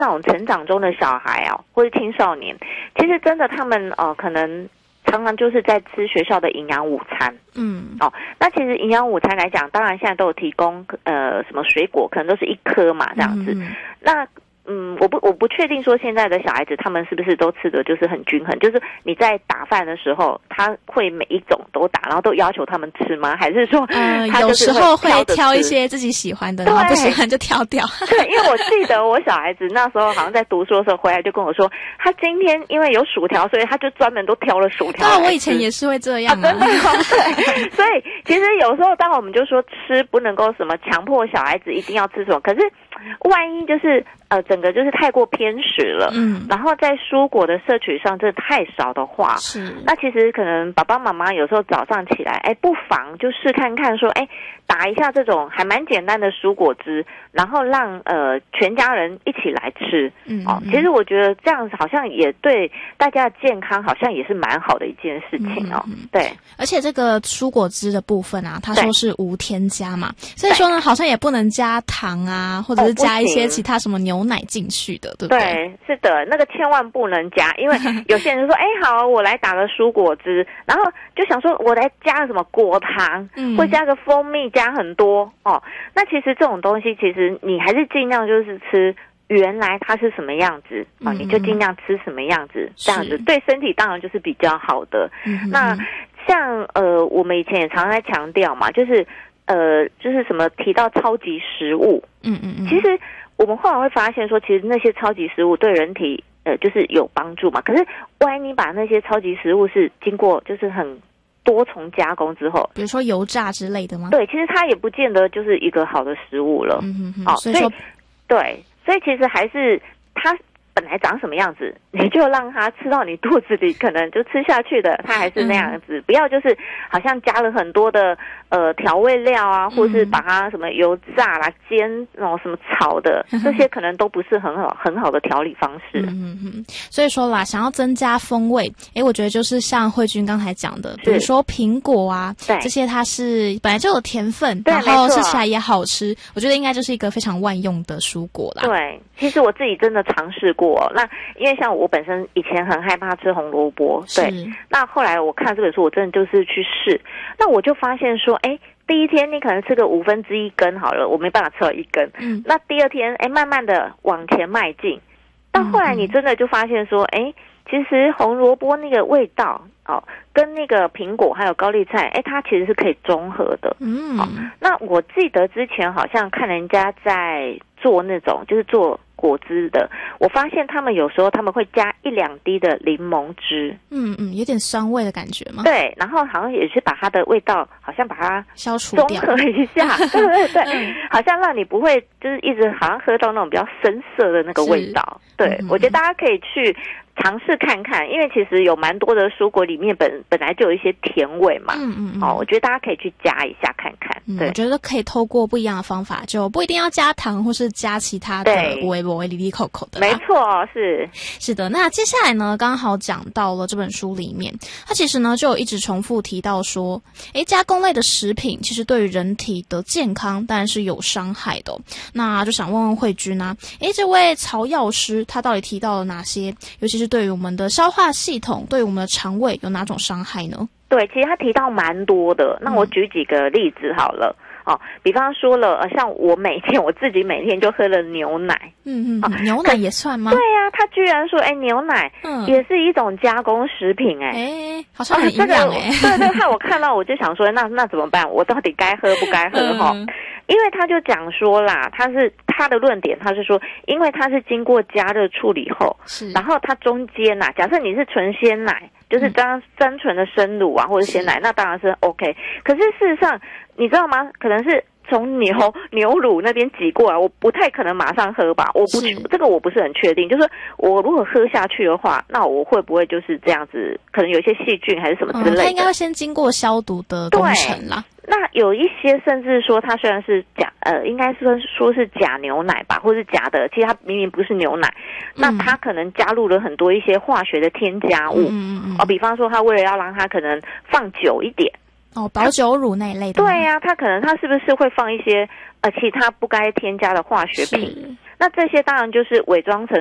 那种成长中的小孩啊，或者青少年，其实真的他们可能常常就是在吃学校的营养午餐。那其实营养午餐来讲，当然现在都有提供什么水果，可能都是一颗嘛这样子。那我不确定说现在的小孩子他们是不是都吃的就是很均衡，就是你在打饭的时候，他会每一种都打，然后都要求他们吃吗？还是说他有就是时候会挑一吃些自己喜欢的，然后不喜欢就挑掉。 对，因为我记得我小孩子那时候好像在读书的时候回来就跟我说，他今天因为有薯条，所以他就专门都挑了薯条来吃。 对，我以前也是会这样真的对，所以其实有时候当我们就说吃不能够什么强迫小孩子一定要吃什么，可是万一就是整个就是太过偏食了，然后在蔬果的摄取上真的太少的话，那其实可能爸爸妈妈有时候早上起来，不妨就试看看说，打一下这种还蛮简单的蔬果汁，然后让全家人一起来吃。其实我觉得这样子好像也对大家的健康好像也是蛮好的一件事情哦。对， 而且这个蔬果汁的部分啊，他说是无添加嘛，所以说呢，好像也不能加糖啊，或者是加一些其他什么牛奶进去的，对不对？ 对，是的，那个千万不能加，因为有些人说，好，我来打个蔬果汁，然后就想说我来加什么果糖，或加个蜂蜜，加很多哦。那其实这种东西，其实你还是尽量就是吃原来它是什么样子你就尽量吃什么样子，这样子对身体当然就是比较好的。那像我们以前也常常在强调嘛，就是什么提到超级食物，其实我们后来会发现说，其实那些超级食物对人体就是有帮助嘛。可是万一你把那些超级食物是经过就是很多重加工之后， 比如说油炸之类的吗？ 对，其实它也不见得就是一个好的食物了。 所以说对，所以其实还是它本来长什么样子，你就让它吃到你肚子里，可能就吃下去的，它还是那样子。不要就是好像加了很多的调味料啊，或是把它什么油炸啦、煎那种什么炒的，这些可能都不是很好的调理方式。 所以说啦，想要增加风味，我觉得就是像慧君刚才讲的，比如说苹果啊，这些它是本来就有甜分，然后吃起来也好吃，我觉得应该就是一个非常万用的蔬果啦。 对，其实我自己真的尝试过。那因为像我本身以前很害怕吃红萝卜，对，那后来我看这本书，我真的就是去试，那我就发现说，第一天你可能吃个1/5根好了，我没办法吃到1根，那第二天慢慢的往前迈进，到后来你真的就发现说，其实红萝卜那个味道跟那个苹果还有高丽菜，它其实是可以中和的。那我记得之前好像看人家在做那种就是做果汁的，我发现他们有时候他们会加1-2滴的柠檬汁， 有点酸味的感觉吗？ 对，然后好像也是把它的味道好像把它消除掉， 中和一下，对，好像让你不会就是一直好像喝到那种比较深色的那个味道。对，我觉得大家可以去尝试看看，因为其实有蛮多的蔬果里面本来就有一些甜味嘛，我觉得大家可以去加一下看看。对， 我觉得可以透过不一样的方法，就不一定要加糖或是加其他的微里里口口的。 没错， 是的。那接下来呢，刚好讲到了这本书里面，它其实呢就有一直重复提到说，加工类的食品其实对于人体的健康当然是有伤害的。那就想问问慧君啊，这位曹药师他到底提到了哪些，尤其是对于我们的消化系统，对于我们的肠胃有哪种伤害呢？ 对，其实他提到蛮多的，那我举几个例子好了。比方说了，像我自己每天就喝了牛奶。 牛奶也算吗？ 对啊，他居然说，牛奶也是一种加工食品， 好像很营养对，害我看到我就想说，那怎么办？我到底该喝不该喝因为他就讲说啦，他的论点，他是说，因为它是经过加热处理后，然后它中间假设你是纯鲜奶，就是单纯的生乳啊或者鲜奶，那当然是 OK。可是事实上，你知道吗？可能是从牛乳那边挤过来，我不太可能马上喝吧。这个我不是很确定。就是我如果喝下去的话，那我会不会就是这样子？可能有一些细菌还是什么之类的。 它应该会先经过消毒的工程啦。 那有一些甚至说它虽然是应该说是假牛奶吧，或是假的，其实它明明不是牛奶，那它可能加入了很多一些化学的添加物，比方说它为了要让它可能放久一点， 保酒乳那一类的。 对啊，它可能它是不是会放一些其他不该添加的化学品？ 那这些当然就是伪装成